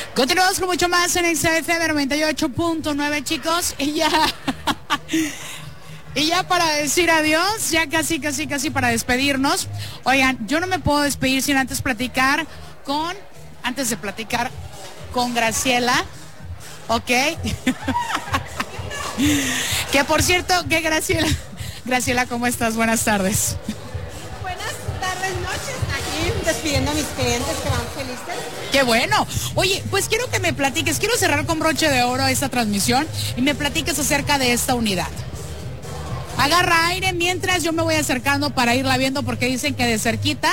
Continuamos con mucho más en XFM 98.9, chicos. Y ya para decir adiós, ya casi para despedirnos. Oigan, yo no me puedo despedir sin antes de platicar con Graciela, ¿ok? Que por cierto, que Graciela, ¿cómo estás? Buenas tardes. Buenas tardes, noches, aquí despidiendo a mis clientes que van felices. ¡Qué bueno! Oye, pues quiero que me platiques, quiero cerrar con broche de oro esta transmisión y me platiques acerca de esta unidad. Agarra aire mientras yo me voy acercando para irla viendo, porque dicen que de cerquita,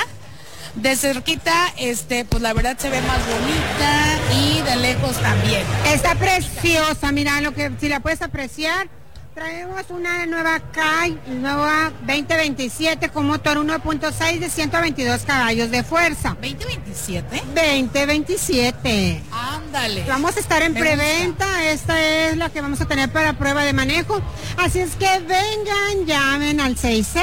pues la verdad se ve más bonita y de lejos también. Está preciosa, mira, si la puedes apreciar. Traemos una nueva nueva 2027 con motor 1.6 de 122 caballos de fuerza. ¿2027? 2027. Ándale. Vamos a estar en preventa, esta es la que vamos a tener para prueba de manejo. Así es que vengan, llamen al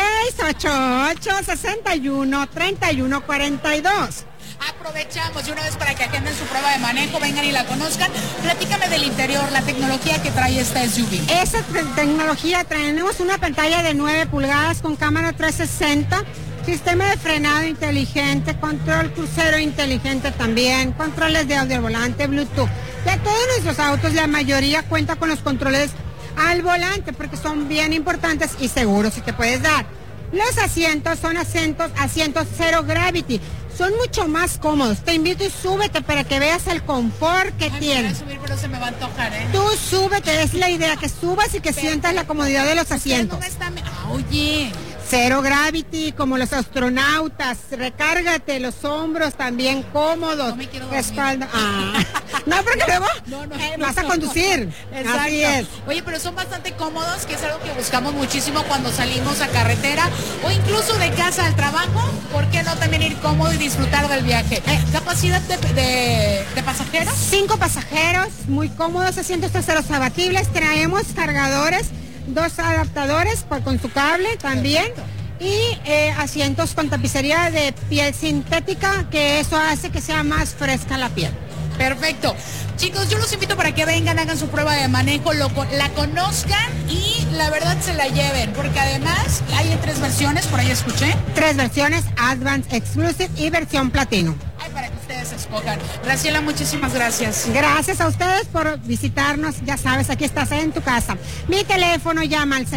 6688-613142. Aprovechamos de una vez para que agenden su prueba de manejo, vengan y la conozcan. Platícame del interior, la tecnología que trae esta SUV. Esa tecnología, tenemos una pantalla de 9 pulgadas con cámara 360, sistema de frenado inteligente, control crucero inteligente también, controles de audio al volante, Bluetooth. Ya todos nuestros autos, la mayoría cuenta con los controles al volante porque son bien importantes y seguros si te puedes dar. Los asientos son asientos Zero Gravity. Son mucho más cómodos. Te invito y súbete para que veas el confort que tiene. Me voy a subir, pero se me va a antojar, ¿eh? Tú súbete, es la idea, que subas y que sientas la comodidad de los asientos. Oye. Cero Gravity, como los astronautas. Recárgate, los hombros también cómodos. No me quiero respalda. No, porque luego vas a conducir. Exacto. Así es. Oye, pero son bastante cómodos, que es algo que buscamos muchísimo cuando salimos a carretera o incluso de casa al trabajo. ¿Por qué no también ir cómodo y disfrutar del viaje? ¿Capacidad de pasajeros? 5 pasajeros, muy cómodos, asientos traseros abatibles. Traemos cargadores, 2 adaptadores con su cable también. Perfecto. Y asientos con tapicería de piel sintética, que eso hace que sea más fresca la piel. Perfecto. Chicos, yo los invito para que vengan, hagan su prueba de manejo, la conozcan y la verdad se la lleven, porque además hay en 3 versiones, por ahí escuché. 3 versiones, Advanced Exclusive y versión Platino. Ay, para que ustedes escojan. Graciela, muchísimas gracias. Gracias a ustedes por visitarnos, ya sabes, aquí estás en tu casa. Mi teléfono, llama al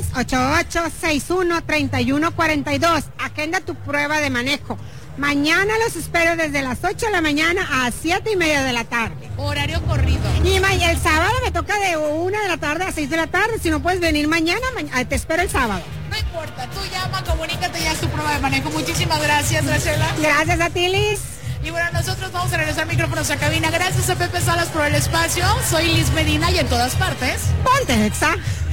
6688-613142. Agenda tu prueba de manejo. Mañana los espero desde las 8 de la mañana a 7:30 de la tarde. Horario corrido. Y el sábado me toca de 1 de la tarde a 6 de la tarde. Si no puedes venir mañana, te espero el sábado. No importa, tú llama, comunícate ya tu prueba de manejo. Muchísimas gracias, Graciela. Gracias a ti, Liz. Y bueno, nosotros vamos a regresar micrófonos a cabina. Gracias a Pepe Salas por el espacio. Soy Liz Medina y en todas partes. Ponte, Exa.